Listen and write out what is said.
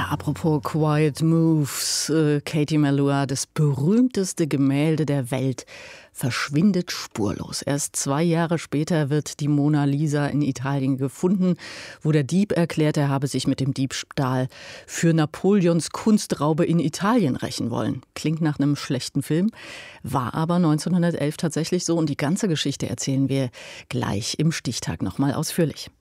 Apropos Quiet Moves, Katie Melua, das berühmteste Gemälde der Welt, verschwindet spurlos. Erst 2 Jahre später wird die Mona Lisa in Italien gefunden, wo der Dieb erklärt, er habe sich mit dem Diebstahl für Napoleons Kunstraube in Italien rächen wollen. Klingt nach einem schlechten Film, war aber 1911 tatsächlich so und die ganze Geschichte erzählen wir gleich im Stichtag nochmal ausführlich.